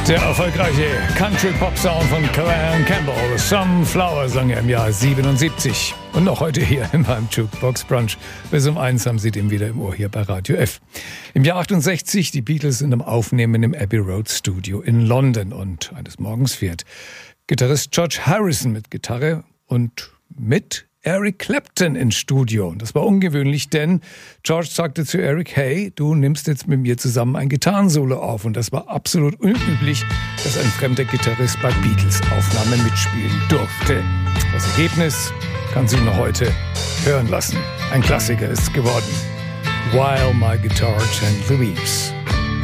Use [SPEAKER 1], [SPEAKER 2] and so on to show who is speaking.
[SPEAKER 1] Der erfolgreiche Country-Pop-Sound von Clarence Campbell, Sunflower, sang er im Jahr 77. Und noch heute hier in meinem Jukebox Brunch. Bis um 1 haben Sie den wieder im Ohr hier bei Radio F. Im Jahr 68, die Beatles sind am Aufnehmen im Abbey Road Studio in London. Und eines Morgens fährt Gitarrist George Harrison mit Gitarre und mit Eric Clapton ins Studio. Und das war ungewöhnlich, denn George sagte zu Eric, hey, du nimmst jetzt mit mir zusammen ein Gitarrensolo auf. Und das war absolut unüblich, dass ein fremder Gitarrist bei Beatles-Aufnahmen mitspielen durfte. Das Ergebnis kann sich noch heute hören lassen. Ein Klassiker ist geworden. While My Guitar Gently Weeps.